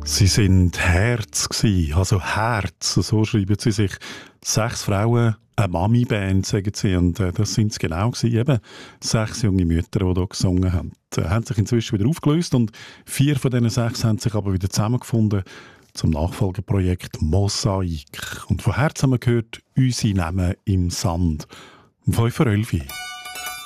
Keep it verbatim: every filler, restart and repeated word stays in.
Sie sind Herz gsi, also Herz, so schreiben sie sich. Sechs Frauen, eine Mami-Band, sagen sie, und äh, das sind es genau gewesen, eben sechs junge Mütter, die hier gesungen haben. Äh, haben sich inzwischen wieder aufgelöst und vier von diesen sechs haben sich aber wieder zusammengefunden zum Nachfolgeprojekt Mosaik. Und von Herz haben wir gehört, «Unsere Namen im Sand». Um fünf Uhr elf.